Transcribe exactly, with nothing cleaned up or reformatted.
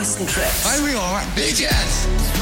neuesten Tracks. Hi, we are B T S.